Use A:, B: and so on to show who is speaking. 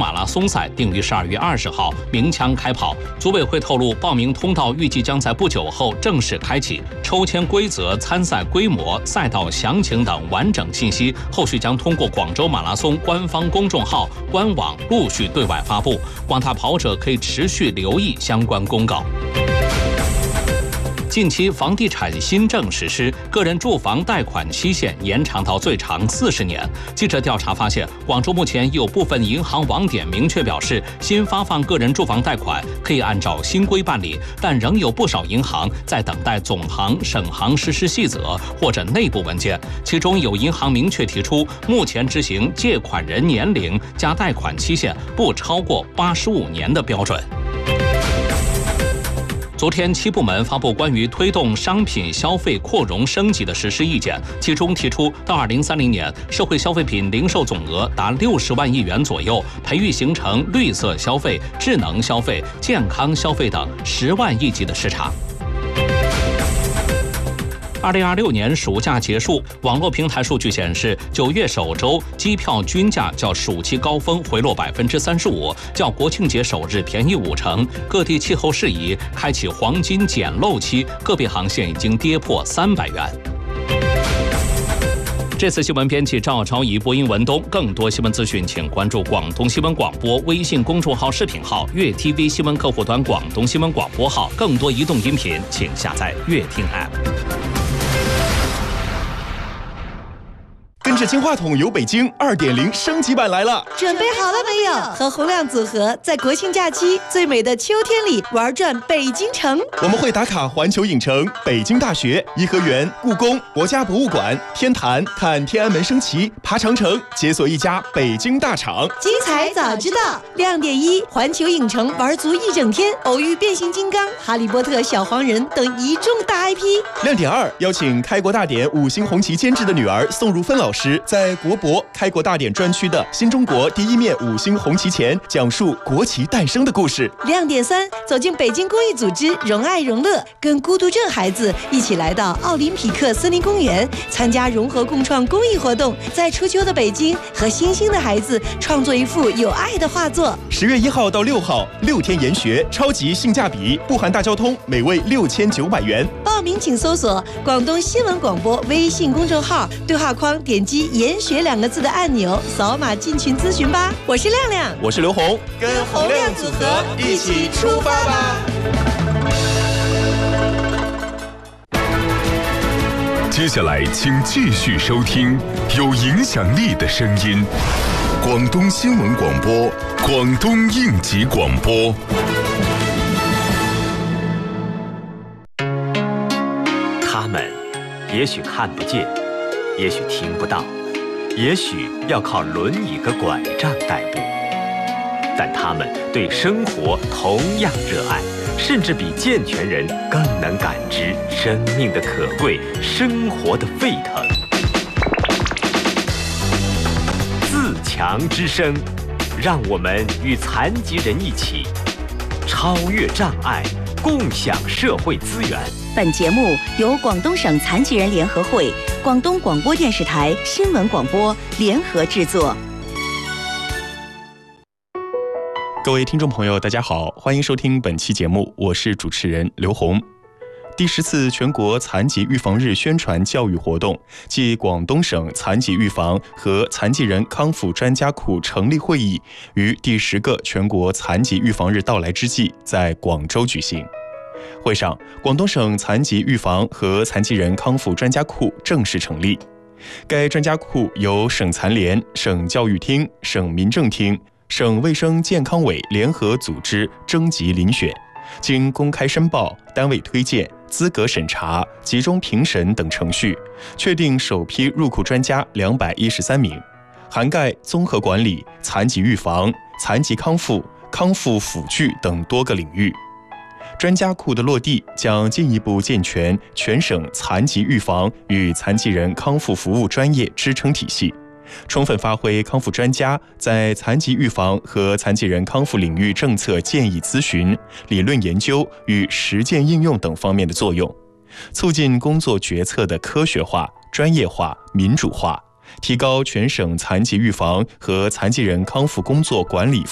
A: 马拉松赛定于12月20号鸣枪开跑。组委会透露，报名通道预计将在不久后正式开启，抽签规则、参赛规模、赛道详情等完整信息，后续将通过广州马拉松官方公众号、官网陆续对外发布，广大跑者可以持续留意相关公告。近期房地产新政实施，个人住房贷款期限延长到最长40年。记者调查发现，广州目前有部分银行网点明确表示，新发放个人住房贷款可以按照新规办理，但仍有不少银行在等待总行、省行实施细则或者内部文件。其中有银行明确提出，目前执行借款人年龄加贷款期限不超过85年的标准。昨天，7部门发布关于推动商品消费扩容升级的实施意见，其中提出，到2030年，社会消费品零售总额达60万亿元左右，培育形成绿色消费、智能消费、健康消费等10万亿级的市场。2026年暑假结束，网络平台数据显示，9月首周机票均价较暑期高峰回落35%，较国庆节首日便宜50%。各地气候适宜，开启黄金捡漏期，个别航线已经跌破300元。这次新闻编辑赵超仪，播音文东。更多新闻资讯，请关注广东新闻广播微信公众号、视频号、粤 TV 新闻客户端、广东新闻广播号。更多移动音频，请下载粤听 App。
B: 跟着金话筒游北京2.0升级版来了，
C: 准备好了没有？和洪亮组合在国庆假期最美的秋天里玩转北京城。
B: 我们会打卡环球影城、北京大学、颐和园、故宫、国家博物馆、天坛，看天安门升旗，爬长城，解锁一家北京大厂。
C: 精彩早知道，亮点1，环球影城玩足1整天，偶遇变形金刚、哈利波特、小黄人等一众大 IP。
B: 亮点2，邀请开国大典5星红旗监制的女儿宋如芬老师，在国博开国大典专区的新中国第一面5星红旗前，讲述国旗诞生的故事。
C: 亮点3，走进北京公益组织荣爱荣乐，跟孤独症孩子一起来到奥林匹克森林公园，参加融合共创公益活动，在初秋的北京和新兴的孩子创作一幅有爱的画作。
B: 10月1号到6号，6天研学，超级性价比，不含大交通，每位6900元。
C: 报名请搜索广东新闻广播微信公众号，对话框点击研学2个字的按钮，扫码进群咨询吧。我是亮亮，
B: 我是刘红，
C: 跟洪亮组合一起出发吧。
D: 接下来请继续收听有影响力的声音，广东新闻广播，广东应急广播。
E: 他们也许看不见，也许听不到，也许要靠轮椅和拐杖代步，但他们对生活同样热爱，甚至比健全人更能感知生命的可贵，生活的沸腾。自强之声，让我们与残疾人一起超越障碍，共享社会资源。
F: 本节目由广东省残疾人联合会、广东广播电视台新闻广播联合制作。
B: 各位听众朋友，大家好，欢迎收听本期节目，我是主持人刘红。第10次全国残疾预防日宣传教育活动暨广东省残疾预防和残疾人康复专家库成立会议于第10个全国残疾预防日到来之际，在广州举行。会上，广东省残疾预防和残疾人康复专家库正式成立。该专家库由省残联、省教育厅、省民政厅、省卫生健康委联合组织征集遴选，经公开申报、单位推荐、资格审查、集中评审等程序，确定首批入库专家213名，涵盖综合管理、残疾预防、残疾康复、康复辅具等多个领域。专家库的落地将进一步健全全省残疾预防与残疾人康复服务专业支撑体系，充分发挥康复专家在残疾预防和残疾人康复领域政策建议咨询、理论研究与实践应用等方面的作用，促进工作决策的科学化、专业化、民主化，提高全省残疾预防和残疾人康复工作管理